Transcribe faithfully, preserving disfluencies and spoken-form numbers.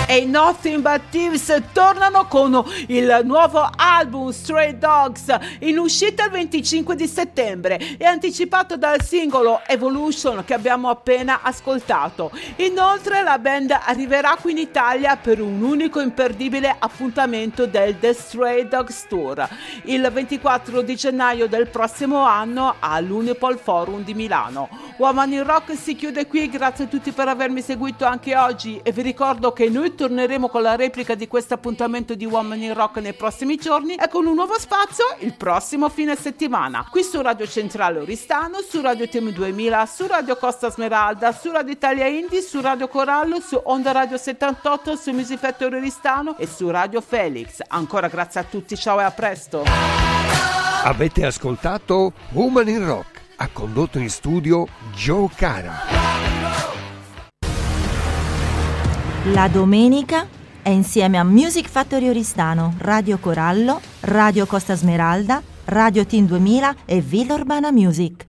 e i Nothing But Thieves tornano con il nuovo album Stray Dogs, in uscita il venticinque di settembre e anticipato dal singolo Evolution che abbiamo appena ascoltato. Inoltre la band arriverà qui in Italia per un unico imperdibile appuntamento del The Stray Dogs Tour il ventiquattro di gennaio del prossimo anno all'Unipol Forum di Milano. Woman in Rock si chiude qui, grazie a tutti per avermi seguito anche oggi e vi ricordo che noi torneremo con la replica di questo appuntamento di Woman in Rock nei prossimi giorni e con un nuovo spazio il prossimo fine settimana qui su Radio Centrale Oristano, su Radio Team duemila, su Radio Costa Smeralda, su Radio Italia Indie, su Radio Corallo, su Onda Radio settantotto, su Music Factory Oristano e su Radio Felix. Ancora grazie a tutti, ciao e a presto. Avete ascoltato Woman in Rock, ha condotto in studio Joe Cara. La domenica è insieme a Music Factory Oristano, Radio Corallo, Radio Costa Smeralda, Radio Team duemila e Villa Urbana Music.